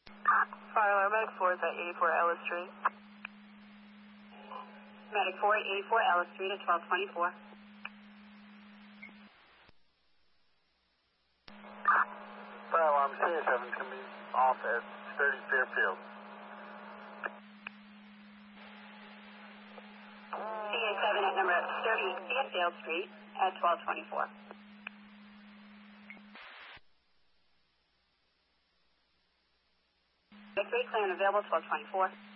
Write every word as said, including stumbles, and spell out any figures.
Fire alarm, Medic four is at eighty-four Ellis Street. Medic four at eighty-four Ellis Street at twelve twenty-four. Fire alarm, C A seven is going to be off at thirty Fairfield. C A seven at number thirty Fairfield Street at twelve twenty-four. X-ray plan available twelve twenty-four.